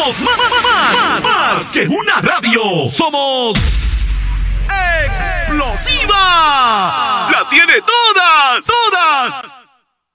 Somos más que una radio. Somos Explosiva. La tiene toda.